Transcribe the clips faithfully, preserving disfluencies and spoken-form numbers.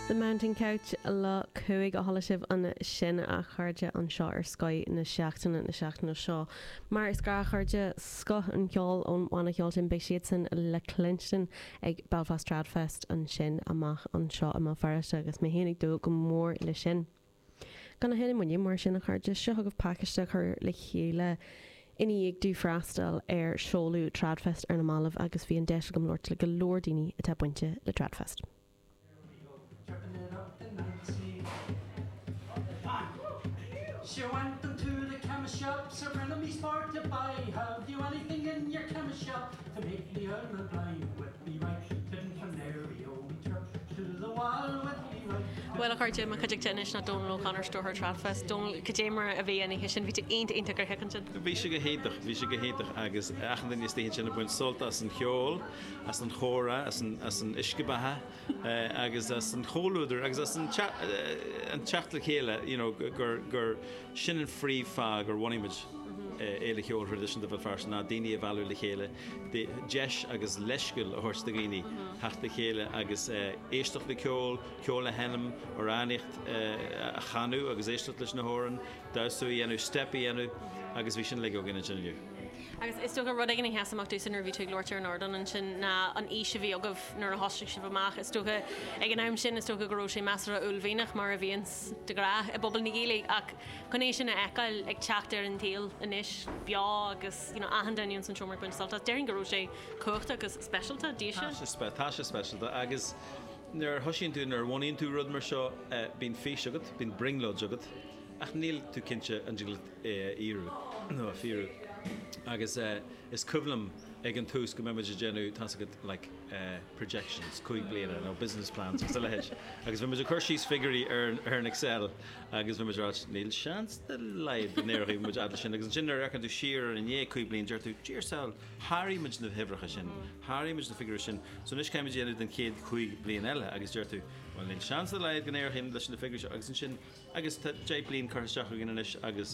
The Mountain Couch le cuaig a thola sibh an sin a chuirde an seo ar Sky na seachtainna na seachtainna seo. Mar is gra chuirde sco an ceol ón bhainna ceol sin beidh siad san le Clinston ag Belfast Tradfest an sin amach an seo am feariste agus mé héananig dú go mór le sin. Gan na héana muine mar sin a chuirde seo agah paciiste chur le chéile Iní ag dú freastal ar seolú Tradfest ar na Malamh agus bhí an deis go mlórt le go leor daoine atá buinte le Tradfest. She went into the chemist shop, Sir Friendly Sport to buy. Have you anything in your chemist shop to make the old reply? With me right, didn't come there, we to the wall with me right. Well, chuirte me chuideag tenis na Donal O'Connor Store Tradfest, Donal Cadémar a bhí ana sin, bhí aonta aonta gur hecan sin. Bhí si go héadach, bhí si go héadach agus achan daoine stíonn sin buint solta as an cheol, as an chóra, as an as an iscebatha, agus as an choulúidir, agus as an an teacht le chéile, you know, gur gur sin an frí fá gur bhainimiid éile cheol tradition de bhil na daoine a bhú le chéile, de deis agus leiscail a thuirsta gaoine hecht le chéile agus éisteach le ceol, ceol le henam ar anicht a chanú agus éisteach leis na hóran, dáú dhéanú stepi dhéanú agus bhí sin le go gine sinniu. Agus is tócha rud ag heasamach dús in bhí tú glóirtear an ordan an sin na an ise bhí agah nar a hoiste si bhach is tócha ag an aim sin is tócha goró sé measara úlhínach mar a bhíons de gra a bobbal na géala ach chunééis sin na eáil ag teachtar an taal inis beá agus ahan daíonn san tromar buint salta deirn goró sé coachta agus specialta dí Tá sé specialta agus nar thoisíonn tú nar bhaíonn tú rud mar seo bín fís agad, bín bringlóid agad ach níl tú cinse an íru nó a fíru. Agus uh, is cumlam ag an tús go méid genú tá like uh, projections, chuig bliana nó business plans agus lehéid. Agus bhí chuir síos figurí ar ar an Excel agus bhí rá níl seans de leid néirí mu a sin agus an sin ar an tú siar an é chuig blin deirú tíirsel Harí muid na hebrecha sin, Harí muid na figurí sin, so nis caiimi déanú den céad chuig blian eile agus deirú bhil níl seans de leid go néir hin leis na figurí agus an sin agus dé blin chuteach gin agus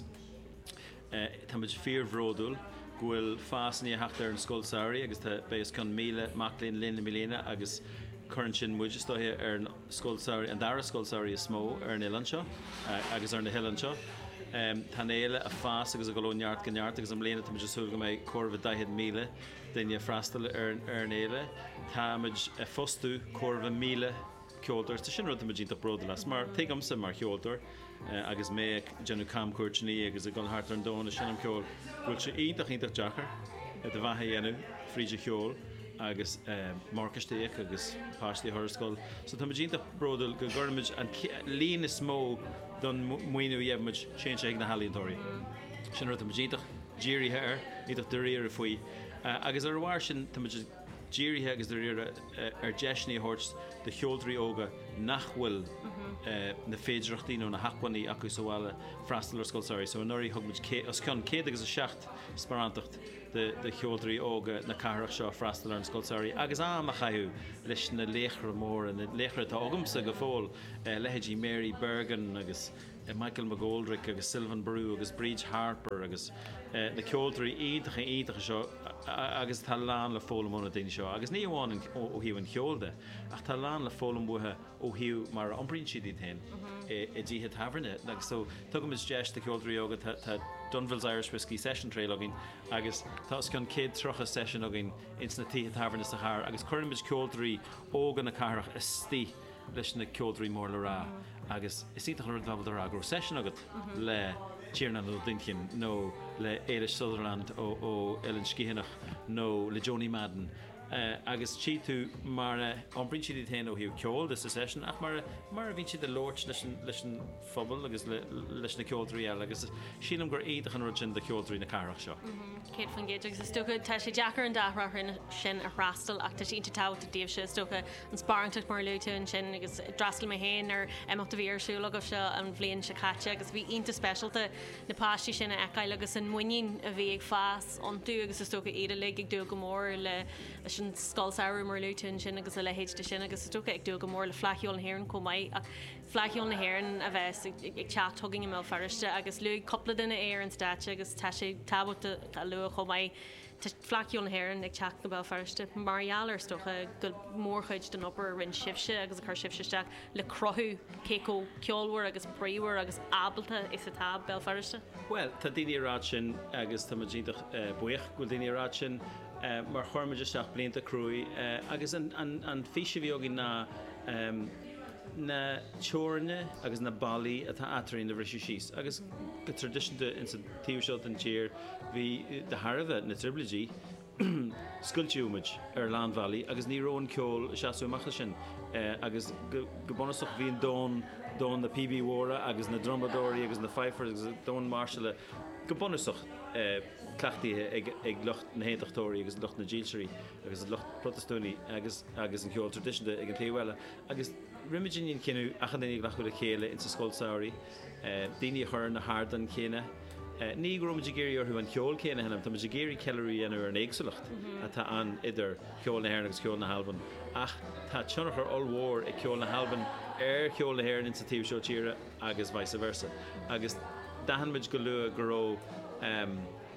Uh, Tá muid fear bhródúil ghfuil fásnaí a heachtar an scoilsáirí agus tá béis chun míle maclín lin milína agus chuann sin muid istóthe ar an scoilsáirí an dara scoilsáirí is smó ar an Illanseo uh, agus ar na Hillanseo. Um, tá éile a fás agus a golóneart ganneart agus am léana tá muid súil go méid corbh daichead míle daine freastal ar ar an éile. Tá muid a fostú corbh míle ceoltar tá sin rud a dínta broda las mar tem sa mar cheoltar uh, agus mé genú camcuirtní agus a gan hart an dóna sinam ceol bhfuil sé ionach ionach deachar a do bhathe dhéanú fríide cheol agus uh, marcastéach agus páistí thorascáil. So tá dínta brodal go gurmid an líon is mó don muoinú dhéhmuid sé ag na halíontóirí. Sin rud a díntaach díirithe ar ítach do réir a faoi uh, agus ar bhhair sin tá díirithe agus do réir ar deisnaí hort de cheoldraí óga nachhfuil na féidirachtaí nó na hapaní acu sa bhile freastal ar scoilsáirí, so an nuirí thugmuid os chun céad agus a seacht sparantacht de cheoldraí óga na carach seo freastal ar an scoilsáirí agus am a chaithú leis na léchra mór na léchra tá agamsa go fóil lehéidí Mary Bergen agus Michael McGoldrick agus Sylvan Brew agus Bridge Harper agus uh, na ceoldraí ítacha ítacha seo agus tá lán le fólam óna daine seo agus ní bháin ó hiú an cheolda ach tá lán le fólam buthe ó hiú mar anbríonn siad í tain i ddíthe taimhne agus so tugam is deis de ceoldraí óga tá Dunville's Irish Whiskey Session Trail agin agus tá chun céad trocha session agin ins na títhe taimhne sa char agus chuirimiid ceoldraí óga na carach is tí leis na ceoldraí mór le rá agus is ítach rud bhabal ar agro session agat le Tiernan ó Dinkin nó le Eilish Sutherland ó ó Ellen Scihanach nó le Joni Madden uh, agus tí tú mar uh, an brin siad tain ó hiú ceol de sa session ach mar mar a bhín siad de lóirt leis leis an phobal agus leis na ceoldraí eile agus sílam gur éadach an rud sin de ceoldraí na carach seo. Céad fan géid agus is tócha tá sé deachar an dahrathrin sin a freastal ach tá sí ínta táhat a díobh se is tócha an spáingteach mar luúte an sin agus drastal mé héin ar éachta bhí arsúla go se an bhblionn se caite agus bhí ínta specialta na páistí sin a eáil agus an muoín a bhí ag fás an tú agus is tócha éidir le ag dú go mór le sin scoilsáir mar luúte an sin agus a lehéid de sin agus is tócha ag dú go mór le flaiciúil na hhéann comá ach flaiciúil na hhéann a bheits ag teach tugging i mé fariste agus luú coppla duna éar an státe agus tá sé tabhata a lu chomá Tá flaiciún héann ag teach go Belfariste Marialar stocha go mórchuid den op rinn sibse agus chu sibseisteach le crothú céó ceolhar agus príomhar agus abalta is atá Belfariste. Well, tá daoine rá sin agus tá díach buoch go daoine rá sin mar chuirmaidisteach blianta cruúi agus an fiise bhíogin na na teorne agus na bailí atá atraín na bhrisú síos. Agus go tradiisiúnta in sa tíomhseo an tíir bhí de Harbheith na triblaidí scultiúid ar Land Valley agus ní róin ceol seaú amachcha sin agus go bonach bhíon dón dón na P B Wara agus na Drombadóí agus na Pfeiffer agus dón Marshall go bonach clachtaíthe ag ag lucht na héachtóirí agus lucht na díilseí agus lucht protestúní agus agus an ceol tradiisiúnta ag an taobhile agus Rimaginin cinú achan daoine lechu le chéile in sa scóilsáirí daoine chur na hádan chéine. Ní go muidir géirí orthú an ceol chéine henam, tá muidir géirí ceirí anú ar an éagsúlacht a tá an idir ceol na hhéir agus ceol na Halban. Ach tá tionachar allmhór ag ceol na Halban ar ceol na hhéir in sa tíomh seo tíre agus vice versa. Agus dahanmuid go lua go raibh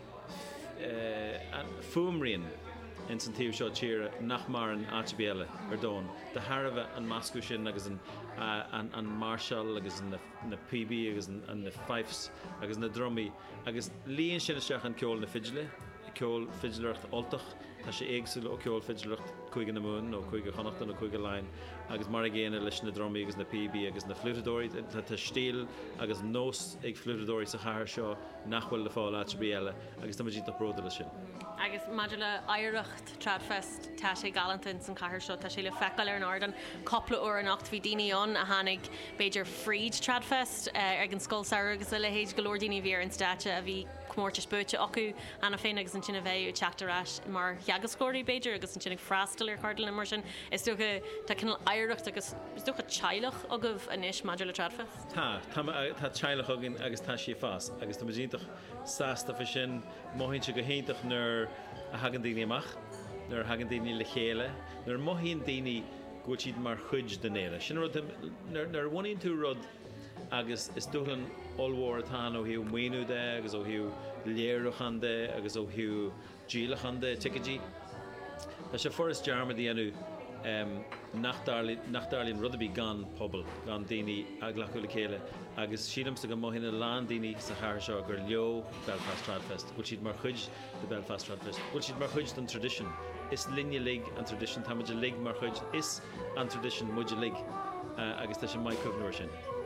fuamraíonn in san tíomh seo tíre nach mar an áitbéile ar dón. De Harbheith an mascú sin agus an, uh, an, an Marshall agus na, na P B agus an, an na Fifes agus na Drummy agus líon sin isteach an ceol na fidile, ceol fidilircht oltach, tá sé éagsúil ó ceol fidilircht chuige na mún ó chuige chonachtain ó chuige lein agus mar a géana leis na Drummy agus na P B agus na flutadóirí tá stíl agus nós ag flutadóirí sa chair seo nachhfuil le fáil áitbéile agus tá dtí bróda lei sin. Agus maidir le éireacht Tradfest tá sé galantin san caiir seo tá sé le fecail ar an ardan coppla uair an nacht bhí daineón a tháinig beidir Fried Tradfest ag an scóilsar agus le héad go leor daoine bhí ar an státe a bhí cummórtas buite acu anna féin agus an sinna bheith teachtarráis mar theagascóirí beidir agus an sinna freastal ar cardal mar sin is dúcha tá cin éireacht agus is dúcha teilech agah inis maidir le Tradfest. Tá tá teilech agin agus tá sé fás agus tá dtach sásta fa sin móhinn se go héintach nar a hagan daoine amach, nar hagan daoine le chéile, nar móhíonn daoine go siad mar chuid den éile. Sin nar bhaíonn tú rud agus is dúlan allmhór atá ó hiú muoinú de agus ó hiú léirúchan de agus ó hiú díalachan de ticadí. Tá sé forras dearma dhéanú nachdálíonn rudabí gan pobl gan daoine aglachu le chéile agus sílamsa go móhinna lán daoine sa chair seo gur leo Belfast Tradfest, bhfuil siad mar chuid de Belfast Tradfest, bhfuil siad mar chuid an tradition. Is linne lig an tradition, tá muidir lig mar chuid is an tradition muidir lig agus tá sé mai cumhnúir sin.